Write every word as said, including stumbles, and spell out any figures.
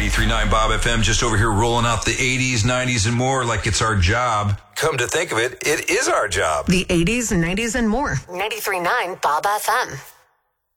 ninety-three point nine Bob F M, just over here rolling out the eighties, nineties, and more like it's our job. Come to think of it, it is our job. The eighties, nineties, and more. ninety-three point nine Bob F M.